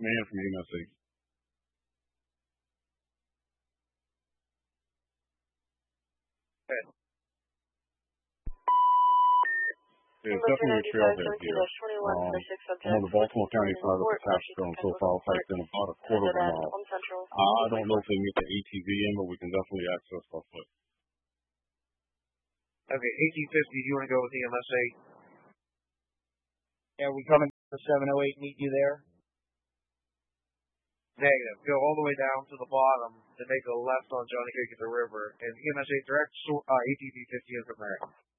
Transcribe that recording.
man from UMSA. Okay. There's definitely a trailhead here. I'm on the Baltimore County side of the Patapsco and Profile Pike, in about a quarter of a mile. I don't know if they can get the ATV in, but we can definitely access by foot. Okay, 1850, you want to go with EMSA? Yeah, we coming to 708, meet you there? Negative. Go all the way down to the bottom and make a left on Johnny Creek at the river, and EMSA direct ATV 50 in from there.